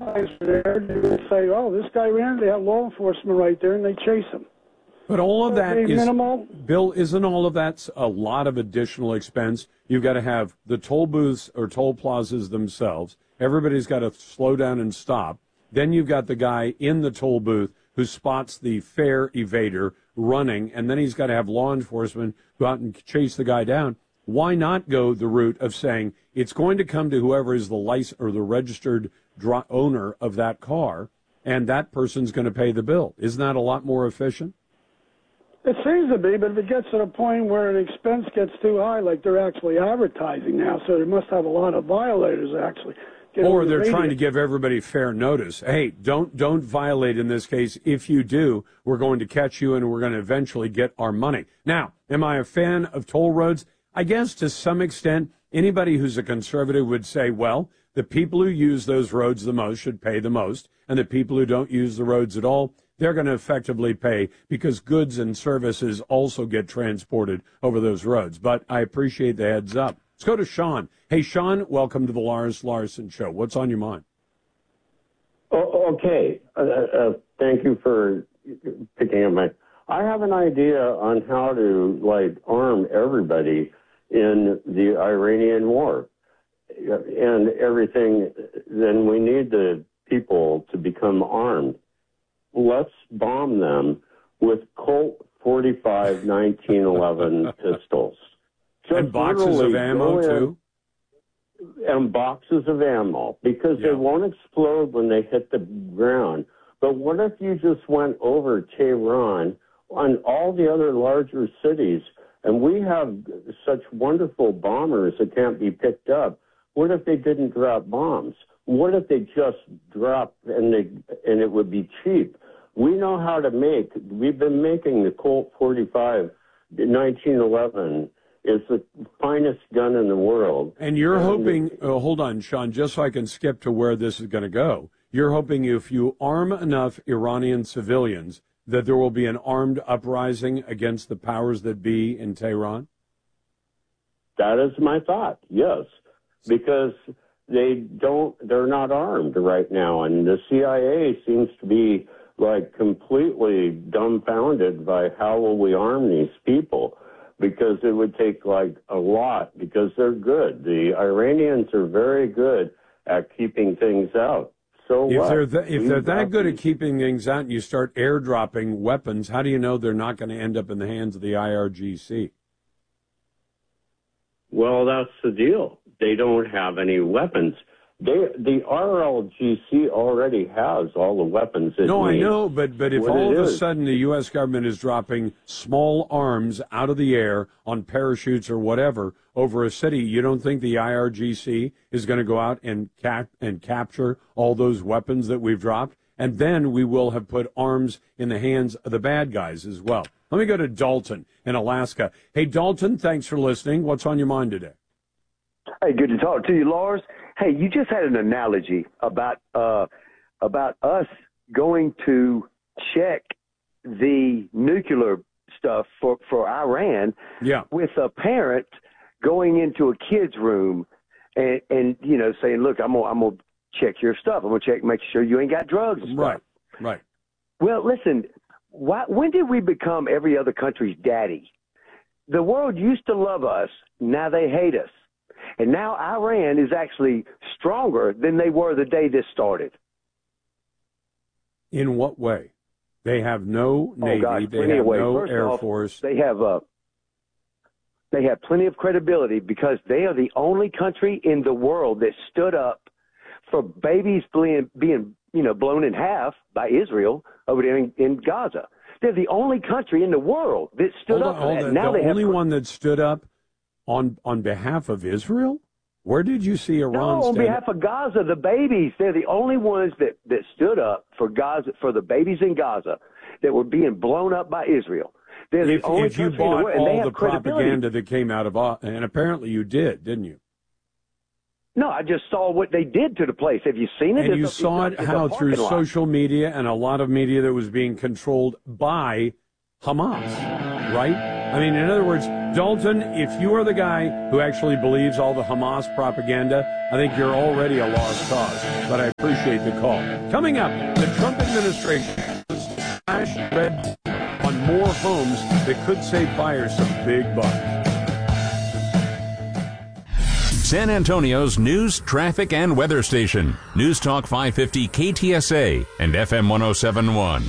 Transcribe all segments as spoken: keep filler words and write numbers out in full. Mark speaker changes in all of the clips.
Speaker 1: guys are there, they will say, oh, this guy ran, they have law enforcement right there, and they chase him.
Speaker 2: But all of that is,
Speaker 1: minimal.
Speaker 2: Bill, isn't all of that a lot of additional expense? You've got to have the toll booths or toll plazas themselves. Everybody's got to slow down and stop. Then you've got the guy in the toll booth who spots the fare evader running, and then he's got to have law enforcement go out and chase the guy down. Why not go the route of saying it's going to come to whoever is the license or the registered dr- owner of that car, and that person's going to pay the bill? Isn't that a lot more efficient?
Speaker 1: It seems to be, but if it gets to the point where the expense gets too high, like they're actually advertising now, so they must have a lot of violators actually.
Speaker 2: Or they're trying to give everybody fair notice. Hey, don't don't violate in this case. If you do, we're going to catch you and we're going to eventually get our money. Now, am I a fan of toll roads? I guess to some extent, anybody who's a conservative would say, well, the people who use those roads the most should pay the most, and the people who don't use the roads at all, they're going to effectively pay because goods and services also get transported over those roads. But I appreciate the heads up. Let's go to Sean. Hey, Sean, welcome to the Lars Larson Show. What's on your mind?
Speaker 3: Oh, okay. Uh, uh, thank you for picking up my... I have an idea on how to, like, arm everybody in the Iranian war and everything. Then we need the people to become armed. Let's bomb them with Colt forty-five nineteen eleven pistols. Just
Speaker 2: and boxes of ammo, too?
Speaker 3: And boxes of ammo, because
Speaker 2: yeah.
Speaker 3: they won't explode when they hit the ground. But what if you just went over Tehran and all the other larger cities, and we have such wonderful bombers that can't be picked up? What if they didn't drop bombs? What if they just dropped and they and it would be cheap? We know how to make. We've been making the Colt forty-five nineteen eleven. Is the finest gun in the world.
Speaker 2: And you're and hoping, oh, hold on, Sean, just so I can skip to where this is going to go. You're hoping if you arm enough Iranian civilians that there will be an armed uprising against the powers that be in Tehran?
Speaker 3: That is my thought, yes. Because they don't, they're not armed right now. And the C I A seems to be like completely dumbfounded by how will we arm these people? Because it would take like a lot, because they're good. The Iranians are very good at keeping things out. So
Speaker 2: if
Speaker 3: what?
Speaker 2: they're th- if they're that good at keeping things out, and you start airdropping weapons, how do you know they're not going to end up in the hands of the I R G C?
Speaker 3: Well, that's the deal. They don't have any weapons. They, the R L G C already has all the weapons it
Speaker 2: No,
Speaker 3: needs.
Speaker 2: I know, but, but if
Speaker 3: What
Speaker 2: all of
Speaker 3: is.
Speaker 2: a sudden the U S government is dropping small arms out of the air on parachutes or whatever over a city, you don't think the I R G C is going to go out and cap- and capture all those weapons that we've dropped? And then we will have put arms in the hands of the bad guys as well. Let me go to Dalton in Alaska. Hey, Dalton, thanks for listening. What's on your mind today?
Speaker 4: Hey, good to talk to you, Lars. Hey, you just had an analogy about uh, about us going to check the nuclear stuff for, for Iran
Speaker 2: yeah.
Speaker 4: with a parent going into a kid's room and, and you know, saying, look, I'm going I'm gonna check your stuff. I'm going to check, make sure you ain't got drugs and stuff.
Speaker 2: Right, right.
Speaker 4: Well, listen, why, when did we become every other country's daddy? The world used to love us. Now they hate us. And now Iran is actually stronger than they were the day this started.
Speaker 2: In what way? They have no Navy.
Speaker 4: Oh, gosh,
Speaker 2: they
Speaker 4: plenty
Speaker 2: have
Speaker 4: of ways.
Speaker 2: no
Speaker 4: First
Speaker 2: Air
Speaker 4: off,
Speaker 2: Force.
Speaker 4: They have uh, they have plenty of credibility because they are the only country in the world that stood up for babies being, being you know, blown in half by Israel over there in, in Gaza. They're the only country in the world that stood
Speaker 2: hold
Speaker 4: up
Speaker 2: on,
Speaker 4: for that.
Speaker 2: On.
Speaker 4: Now
Speaker 2: the
Speaker 4: they
Speaker 2: only
Speaker 4: have,
Speaker 2: one that stood up on on behalf of Israel? Where did you see Iran
Speaker 4: No, on
Speaker 2: stand
Speaker 4: behalf of Gaza, the babies. They're the only ones that, that stood up for Gaza, for the babies in Gaza that were being blown up by Israel. They're the
Speaker 2: if,
Speaker 4: only
Speaker 2: if you
Speaker 4: country in the
Speaker 2: bought
Speaker 4: world, and they
Speaker 2: all
Speaker 4: have
Speaker 2: the
Speaker 4: credibility.
Speaker 2: propaganda that came out of, uh, and apparently you did, didn't you?
Speaker 4: No, I just saw what they did to the place. Have you seen it?
Speaker 2: And
Speaker 4: It's
Speaker 2: you
Speaker 4: a-
Speaker 2: saw
Speaker 4: it's
Speaker 2: it
Speaker 4: a- it's a
Speaker 2: how
Speaker 4: parking
Speaker 2: through
Speaker 4: lot.
Speaker 2: social media and a lot of media that was being controlled by Hamas, right? I mean, in other words, Dalton, if you are the guy who actually believes all the Hamas propaganda, I think you're already a lost cause. But I appreciate the call. Coming up, the Trump administration smash red on more homes that could save buyers some big bucks.
Speaker 5: San Antonio's news, traffic, and weather station. News Talk five fifty K T S A and F M one oh seven point one.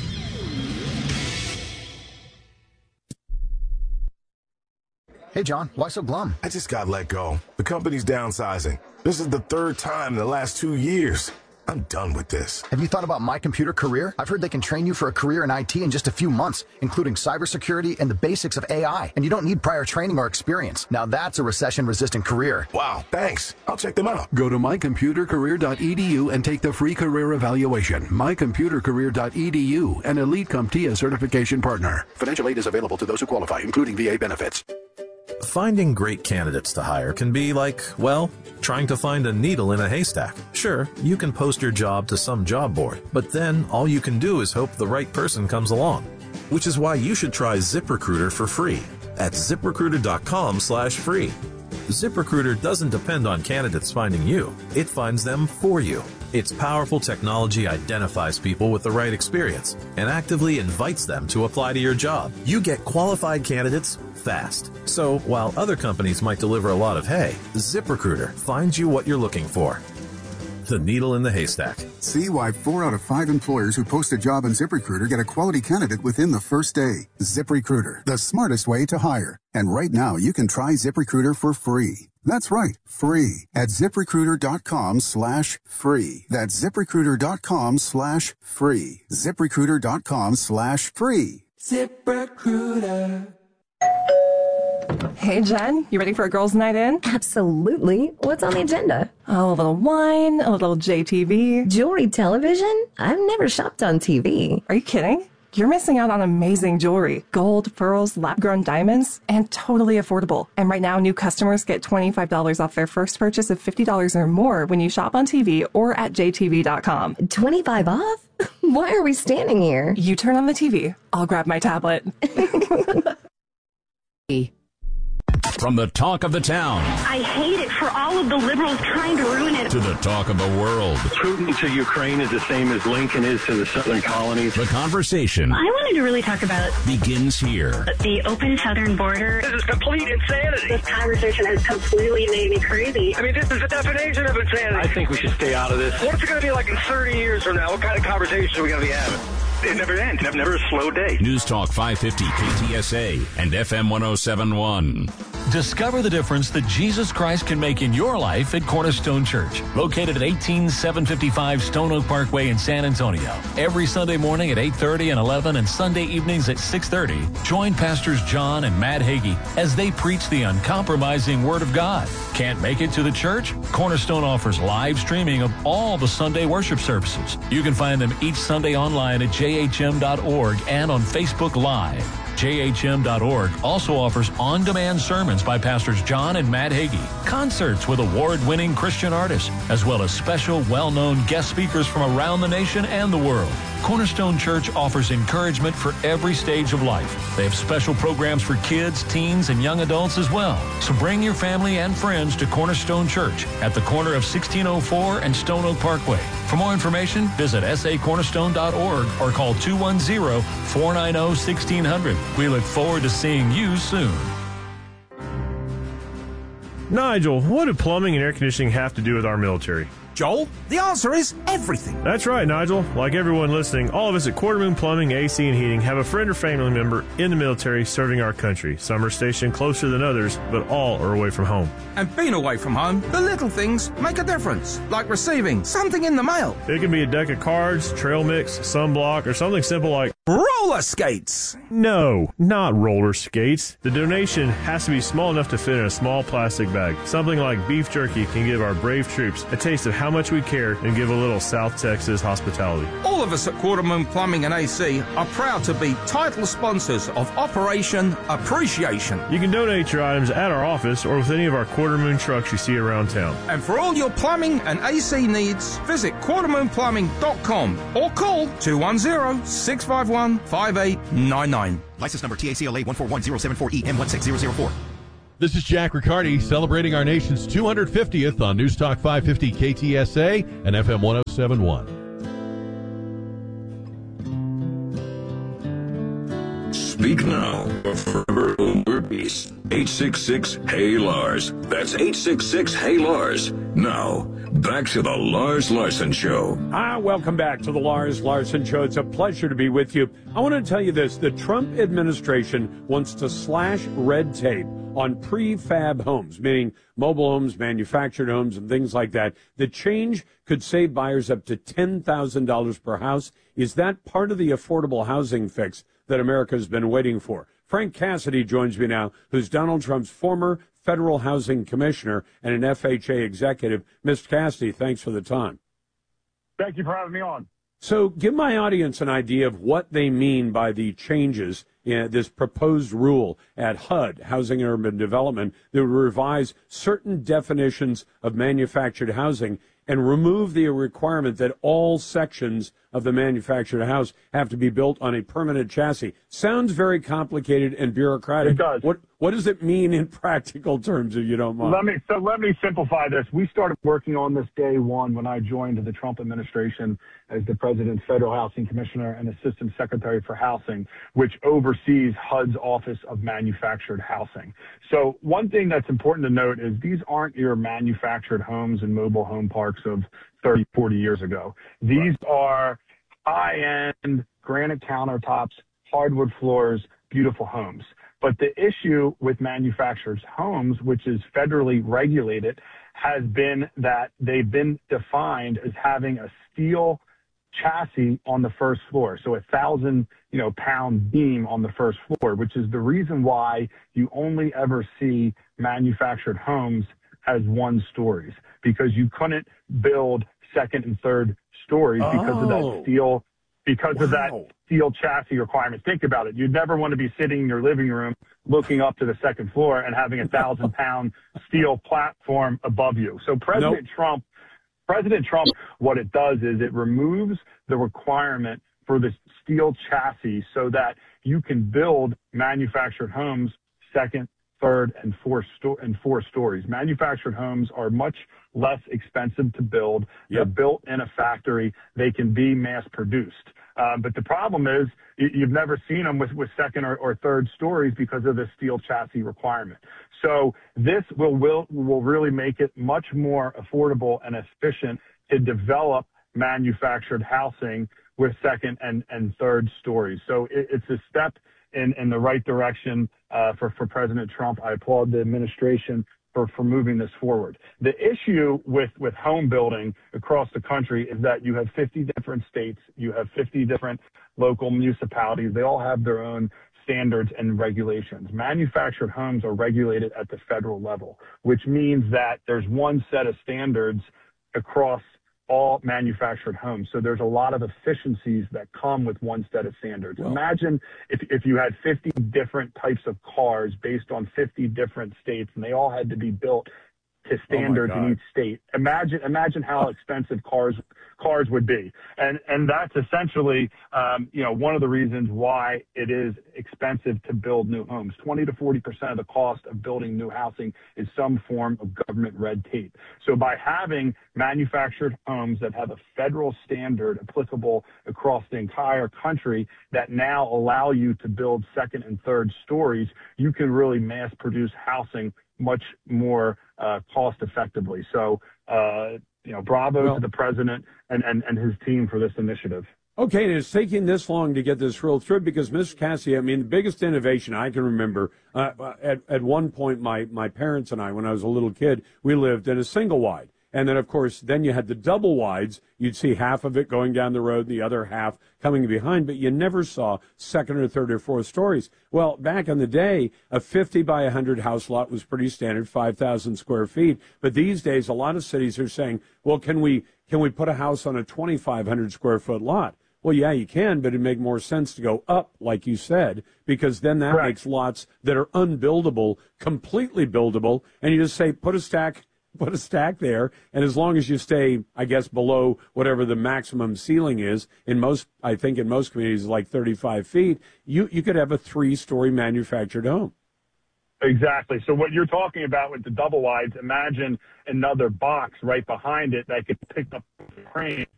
Speaker 6: Hey, John, why so glum?
Speaker 7: I just got let go. The company's downsizing. This is the third time in the last two years. I'm done with this.
Speaker 6: Have you thought about My Computer Career? I've heard they can train you for a career in I T in just a few months, including cybersecurity and the basics of A I. And you don't need prior training or experience. Now that's a recession-resistant career.
Speaker 7: Wow, thanks. I'll check them out.
Speaker 8: Go to my computer career dot e d u and take the free career evaluation. my computer career dot e d u, an Elite CompTIA certification partner. Financial aid is available to those who qualify, including V A benefits.
Speaker 9: Finding great candidates to hire can be like, well, trying to find a needle in a haystack. Sure, you can post your job to some job board, but then all you can do is hope the right person comes along. Which is why you should try ZipRecruiter for free at zip recruiter dot com slash free. ZipRecruiter doesn't depend on candidates finding you. It finds them for you. Its powerful technology identifies people with the right experience and actively invites them to apply to your job. You get qualified candidates fast. So while other companies might deliver a lot of hay, ZipRecruiter finds you what you're looking for. The needle in the haystack.
Speaker 10: See why four out of five employers who post a job on ZipRecruiter get a quality candidate within the first day. ZipRecruiter, the smartest way to hire. And right now, you can try ZipRecruiter for free. That's right, free at zip recruiter dot com slash free. That's zip recruiter dot com slash free. zip recruiter dot com slash free.
Speaker 11: ZipRecruiter. Hey, Jen, you ready for a girls' night in?
Speaker 12: Absolutely. What's on the agenda?
Speaker 11: Oh, a little wine, a little J T V.
Speaker 12: Jewelry television? I've never shopped on T V.
Speaker 11: Are you kidding? You're missing out on amazing jewelry. Gold, pearls, lab-grown diamonds, and totally affordable. And right now, new customers get twenty-five dollars off their first purchase of fifty dollars or more when you shop on T V or at j t v dot com.
Speaker 12: twenty-five off? Why are we standing here?
Speaker 11: You turn on the T V. I'll grab my tablet.
Speaker 5: From the talk of the town.
Speaker 13: I hate it for all of the liberals trying to ruin it.
Speaker 5: To the talk of the world.
Speaker 14: Putin to Ukraine is the same as Lincoln is to the southern colonies.
Speaker 5: The conversation.
Speaker 13: I wanted to really talk about
Speaker 5: begins here.
Speaker 13: The open southern border.
Speaker 14: This is complete insanity.
Speaker 13: This conversation has completely made me crazy.
Speaker 14: I mean, this is the definition of insanity. I think we should stay out of this. What's it going to be like in thirty years from now? What kind of conversation are we going to be having? It never ends. Never, never a slow day.
Speaker 5: News Talk five fifty K T S A and F M one oh seven point one.
Speaker 15: Discover the difference that Jesus Christ can make in your life at Cornerstone Church, located at eighteen seven fifty-five Stone Oak Parkway in San Antonio. Every Sunday morning at eight thirty and eleven and Sunday evenings at six thirty, join Pastors John and Matt Hagee as they preach the uncompromising Word of God. Can't make it to the church? Cornerstone offers live streaming of all the Sunday worship services. You can find them each Sunday online at j h m dot org and on Facebook Live. j h m dot org also offers on-demand sermons by Pastors John and Matt Hagee, concerts with award-winning Christian artists, as well as special, well-known guest speakers from around the nation and the world. Cornerstone Church offers encouragement for every stage of life. They have special programs for kids, teens, and young adults as well. So bring your family and friends to Cornerstone Church at the corner of sixteen oh four and Stone Oak Parkway. For more information, visit s a cornerstone dot org or call two one zero, four nine zero, one six zero zero. We look forward to seeing you soon.
Speaker 16: Nigel, what do plumbing and air conditioning have to do with our military?
Speaker 17: Joel, the answer is everything.
Speaker 16: That's right, Nigel. Like everyone listening, all of us at Quarter Moon Plumbing, A C and Heating have a friend or family member in the military serving our country. Some are stationed closer than others, but all are away from home.
Speaker 17: And being away from home, the little things make a difference, like receiving something in the mail.
Speaker 16: It can be a deck of cards, trail mix, sunblock, or something simple like
Speaker 17: roller skates.
Speaker 16: No, not roller skates. The donation has to be small enough to fit in a small plastic bag. Something like beef jerky can give our brave troops a taste of how much we care and give a little South Texas hospitality.
Speaker 17: All of us at Quarter Moon Plumbing and A C are proud to be title sponsors of Operation Appreciation.
Speaker 16: You can donate your items at our office or with any of our Quarter Moon trucks you see around town.
Speaker 17: And for all your plumbing and A C needs, visit quarter moon plumbing dot com or call two one zero, six five one one, five eight nine nine.
Speaker 18: License number T A C L A one four one zero seven four E M one six zero zero four.
Speaker 19: This is Jack Riccardi celebrating our nation's two hundred fiftieth on News Talk five fifty K T S A and F M one oh seven point one.
Speaker 20: Speak now or forever hold your peace. eight six six, Hey Lars. That's eight six six, Hey Lars. Now, back to the Lars Larson Show.
Speaker 2: Ah, welcome back to the Lars Larson Show. It's a pleasure to be with you. I want to tell you this. The Trump administration wants to slash red tape on prefab homes, meaning mobile homes, manufactured homes, and things like that. The change could save buyers up to ten thousand dollars per house. Is that part of the affordable housing fix that America's been waiting for? Frank Cassidy joins me now, who's Donald Trump's former federal housing commissioner and an F H A executive. Mister Cassidy, thanks for the time.
Speaker 21: Thank you for having me on.
Speaker 2: So give my audience an idea of what they mean by the changes in this proposed rule at H U D, Housing and Urban Development, that would revise certain definitions of manufactured housing and remove the requirement that all sections of the manufactured house have to be built on a permanent chassis. Sounds very complicated and bureaucratic.
Speaker 21: It does.
Speaker 2: What what does it mean in practical terms, if you don't mind?
Speaker 21: Let me so let me simplify this. We started working on this day one when I joined the Trump administration as the President's Federal Housing Commissioner and Assistant Secretary for Housing, which oversees H U D's Office of Manufactured Housing. So one thing that's important to note is these aren't your manufactured homes and mobile home parks of thirty, forty years ago. These are high-end granite countertops, hardwood floors, beautiful homes. But the issue with manufactured homes, which is federally regulated, has been that they've been defined as having a steel chassis on the first floor. So a thousand, you know, pound beam on the first floor, which is the reason why you only ever see manufactured homes as one stories, because you couldn't build second and third stories because
Speaker 2: oh.
Speaker 21: of that steel, because
Speaker 2: wow.
Speaker 21: of that steel chassis requirement. Think about it. You'd never want to be sitting in your living room looking up to the second floor and having a thousand pound steel platform above you. So President nope. Trump, President Trump, what it does is it removes the requirement for the steel chassis so that you can build manufactured homes second, third, and fourth sto- and four stories. Manufactured homes are much less expensive to build. Yep. They're built in a factory. They can be mass produced. Uh, but the problem is you, you've never seen them with, with second or, or third stories because of the steel chassis requirement. So this will, will, will really make it much more affordable and efficient to develop manufactured housing with second and, and third stories. So it, it's a step in, in the right direction uh, for, for President Trump. I applaud the administration for, for moving this forward. The issue with, with home building across the country is that you have fifty different states, you have fifty different local municipalities. They all have their own standards and regulations. Manufactured homes are regulated at the federal level, which means that there's one set of standards across all manufactured homes. So there's a lot of efficiencies that come with one set of standards. Well, imagine if, if you had fifty different types of cars based on fifty different states and they all had to be built to standards oh in each state. Imagine, imagine how expensive cars, cars would be. And, and that's essentially, um, you know, one of the reasons why it is expensive to build new homes. twenty to forty percent of the cost of building new housing is some form of government red tape. So by having manufactured homes that have a federal standard applicable across the entire country that now allow you to build second and third stories, you can really mass produce housing much more uh, cost effectively. So, uh, you know, bravo well, to the president and, and, and his team for this initiative.
Speaker 2: Okay, and it's taking this long to get this rolled through because, Mister Cassidy, I mean, the biggest innovation I can remember, uh, at, at one point, my, my parents and I, when I was a little kid, we lived in a single wide. And then, of course, then you had the double wides. You'd see half of it going down the road, the other half coming behind, but you never saw second or third or fourth stories. Well, back in the day, a fifty by one hundred house lot was pretty standard, five thousand square feet. But these days, a lot of cities are saying, well, can we can we put a house on a twenty-five hundred square foot lot? Well, yeah, you can, but it'd make more sense to go up, like you said, because then that
Speaker 21: Correct.
Speaker 2: makes lots that are unbuildable completely buildable, and you just say, put a stack put a stack there, and as long as you stay, I guess, below whatever the maximum ceiling is, in most, I think in most communities, like thirty-five feet, you, you could have a three-story manufactured home.
Speaker 21: Exactly. So what you're talking about with the double wides, imagine another box right behind it that could pick up the frame